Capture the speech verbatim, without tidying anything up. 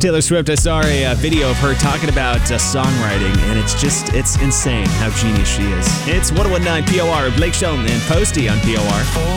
Taylor Swift, I saw a uh, video of her talking about uh, songwriting, and it's just, it's insane how genius she is. It's one oh one point nine P O R, Blake Shelton and Posty on P O R.